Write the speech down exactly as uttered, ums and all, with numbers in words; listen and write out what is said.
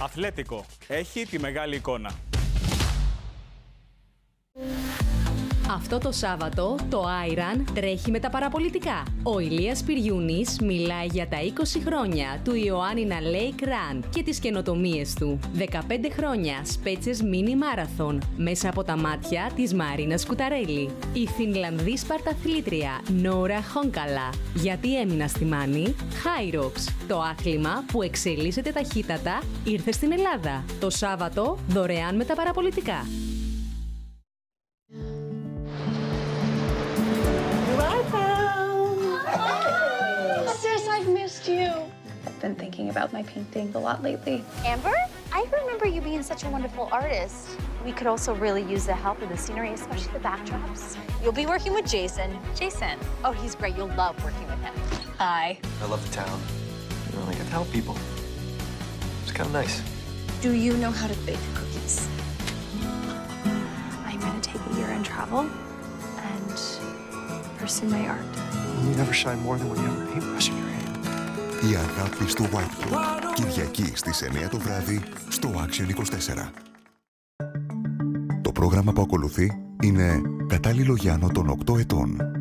Αθλέτικο. Έχει τη μεγάλη εικόνα. Αυτό το Σάββατο το Άιραν τρέχει με τα παραπολιτικά. Ο Ηλίας Πυριούνης μιλάει για τα είκοσι χρόνια του Ιωάννινα Lake Run και τις καινοτομίες του. δεκαπέντε χρόνια Σπέτσες Mini Marathon μέσα από τα μάτια της Μαρίνας Κουταρέλη. Η Φινλανδή σπαρταθλήτρια Νόρα Χόνκαλα. Γιατί έμεινα στη Μάνη? Hyrox, το άθλημα που εξελίσσεται ταχύτατα, ήρθε στην Ελλάδα. Το Σάββατο δωρεάν με τα παραπολιτικά. I've been thinking about my painting a lot lately. Amber, I remember you being such a wonderful artist. We could also really use the help of the scenery, especially the backdrops. You'll be working with Jason. Jason? Oh, he's great. You'll love working with him. Hi. I love the town. You know, I get to help people. It's kind of nice. Do you know how to bake cookies? I'm gonna take a year and travel and pursue my art. You never shine more than when you have a paintbrush in your hand. Η αγάπη στο White Club. Κυριακή στις εννιά το βράδυ στο Action είκοσι τέσσερα. Το πρόγραμμα που ακολουθεί είναι κατάλληλο για άνω των οκτώ ετών.